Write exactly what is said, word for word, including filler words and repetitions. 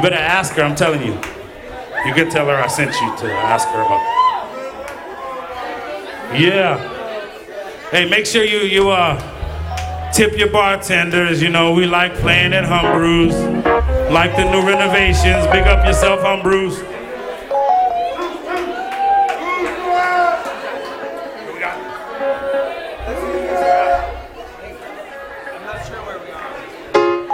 better ask her, I'm telling you. You could tell her I sent you to ask her out. Yeah. Hey, make sure you, you uh, tip your bartenders. You know, we like playing at Humbrew's. Like the new renovations. Big up yourself, Humbrew's.